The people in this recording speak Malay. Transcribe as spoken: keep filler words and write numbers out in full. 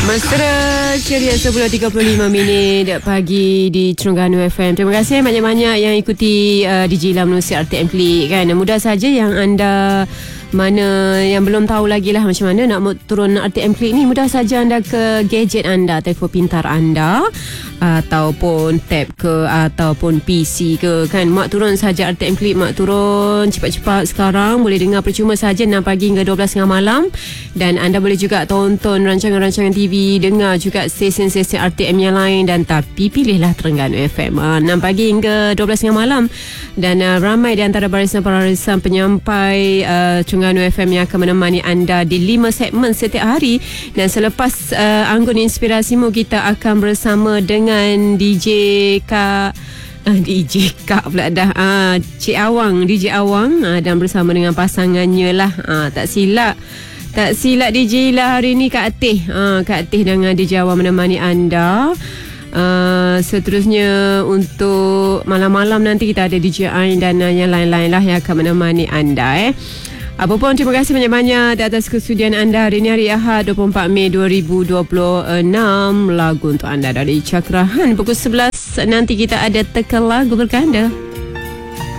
Mesra ceria sepuluh tiga puluh lima minit pagi di Terengganu F M. Terima kasih banyak-banyak yang ikuti uh, D J Lam menerusi R T M Klik kan. Mudah saja yang anda mana yang belum tahu lagi lah macam mana nak turun R T M Klik ni, mudah saja anda ke gadget anda, telefon pintar anda ataupun tab ke ataupun P C ke kan. Mak turun saja R T M Klik, mak turun cepat-cepat sekarang. Boleh dengar percuma saja enam pagi hingga dua belas tengah malam. Dan anda boleh juga tonton rancangan-rancangan T V, dengar juga stesen-stesen R T M yang lain. Dan tapi pilihlah Terengganu F M uh, enam pagi hingga dua belas tengah malam. Dan uh, ramai di antara barisan-barisan penyampai uh, Terengganu F M yang akan menemani anda di lima segmen setiap hari. Dan selepas uh, Anggun Inspirasimu, kita akan bersama dengan D J Kak uh, D J Kak pula dah uh, Cik Awang, D J Awang uh, dan bersama dengan pasangannya lah. uh, Tak silap Tak silap D J lah hari ni Kak Atih. uh, Kak Atih dengan D J Awang menemani anda. Uh, seterusnya untuk malam-malam nanti kita ada D J Ain dan uh, yang lain-lain lah yang akan menemani anda eh. Apapun, terima kasih banyak-banyak di atas kesudian anda. Hari ini hari Ahad dua puluh empat Mei dua ribu dua puluh enam. Lagu untuk anda dari Cakrahan pukul sebelas. Nanti kita ada teka lagu berganda.